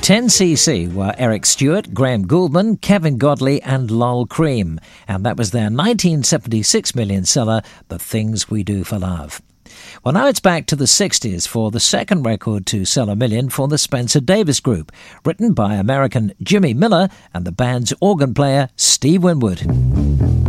10cc were Eric Stewart, Graham Gouldman, Kevin Godley and Lol Cream. And that was their 1976 million seller, The Things We Do for Love. Well, now it's back to the 60s for the second record to sell a million for the Spencer Davis Group, written by American Jimmy Miller and the band's organ player Steve Winwood.